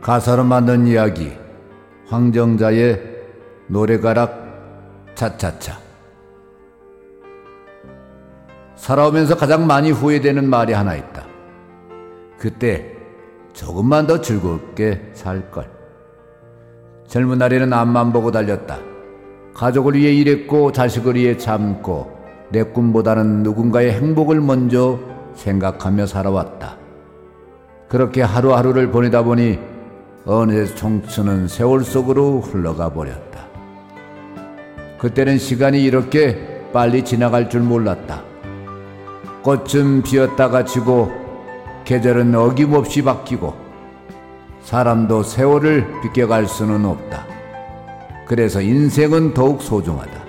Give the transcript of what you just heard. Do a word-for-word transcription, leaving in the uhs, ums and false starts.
가사로 만든 이야기 황정자의 노래가락 차차차. 살아오면서 가장 많이 후회되는 말이 하나 있다. 그때 조금만 더 즐겁게 살걸. 젊은 날에는 앞만 보고 달렸다. 가족을 위해 일했고 자식을 위해 참고 내 꿈보다는 누군가의 행복을 먼저 생각하며 살아왔다. 그렇게 하루하루를 보내다 보니 어느새 청춘은 세월 속으로 흘러가 버렸다. 그때는 시간이 이렇게 빨리 지나갈 줄 몰랐다. 꽃은 피었다가 지고 계절은 어김없이 바뀌고 사람도 세월을 비껴갈 수는 없다. 그래서 인생은 더욱 소중하다.